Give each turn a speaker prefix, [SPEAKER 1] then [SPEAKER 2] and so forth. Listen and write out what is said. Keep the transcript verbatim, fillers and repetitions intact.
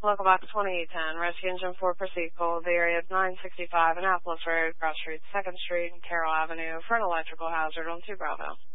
[SPEAKER 1] Local box twenty-eight ten, rescue engine four, proceed, call the area of nine sixty-five Annapolis Road, Cross Street, second Street, and Carroll Avenue for an electrical hazard on two Bravo.